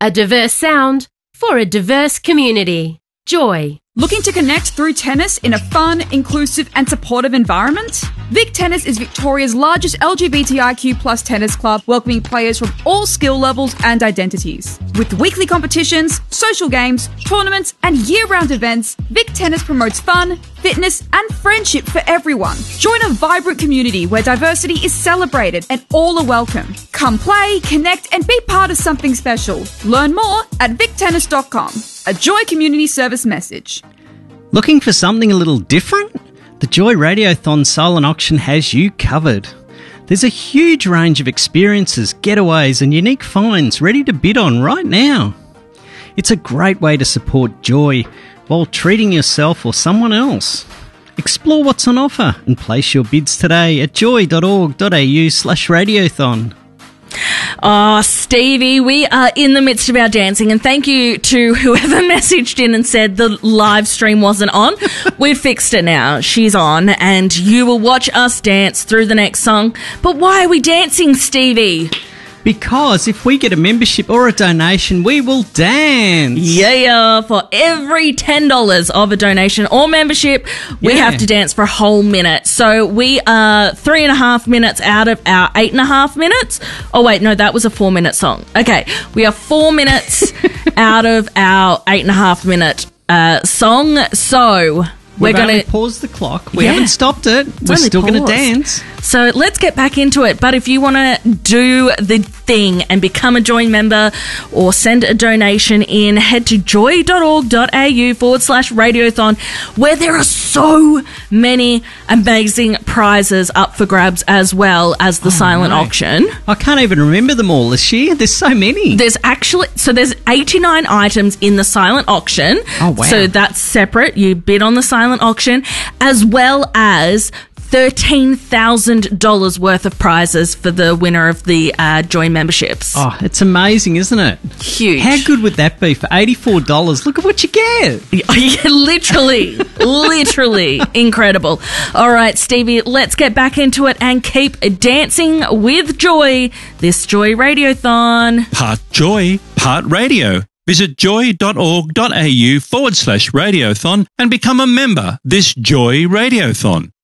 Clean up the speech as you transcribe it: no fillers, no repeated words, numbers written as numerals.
A diverse sound for a diverse community. Joy. Looking to connect through tennis in a fun, inclusive and supportive environment? Vic Tennis is Victoria's largest LGBTIQ plus tennis club, welcoming players from all skill levels and identities. With weekly competitions, social games, tournaments and year-round events, Vic Tennis promotes fun, fitness and friendship for everyone. Join a vibrant community where diversity is celebrated and all are welcome. Come play, connect and be part of something special. Learn more at victennis.com. A Joy Community Service message. Looking for something a little different? The Joy Radiothon silent auction has you covered. There's a huge range of experiences, getaways and unique finds ready to bid on right now. It's a great way to support Joy while treating yourself or someone else. Explore what's on offer and place your bids today at joy.org.au/radiothon. Oh, Stevie, we are in the midst of our dancing, and thank you to whoever messaged in and said the live stream wasn't on. We've fixed it now. She's on, and you will watch us dance through the next song. But why are we dancing, Stevie? Because if we get a membership or a donation, we will dance. Yeah, for every $10 of a donation or membership, we have to dance for a whole minute. So we are 3.5 minutes out of our 8.5 minutes. Oh, wait, no, that was a 4-minute song. Okay, we are 4 minutes out of our 8.5 minute song. So we're going to pause the clock. We haven't stopped it. We're still going to dance. So let's get back into it. But if you want to do the thing and become a Joy member or send a donation in, head to joy.org.au/radiothon, where there are so many amazing prizes up for grabs, as well as the silent auction. I can't even remember them all this year. There's so many. There's 89 items in the silent auction. Oh, wow. So that's separate. You bid on the silent auction, as well as $13,000 worth of prizes for the winner of the Joy memberships. Oh, it's amazing, isn't it? Huge. How good would that be for $84? Look at what you get. Yeah, literally incredible. All right, Stevie, let's get back into it and keep dancing with Joy. This Joy Radiothon. Part Joy, part radio. Visit joy.org.au/radiothon and become a member this Joy Radiothon.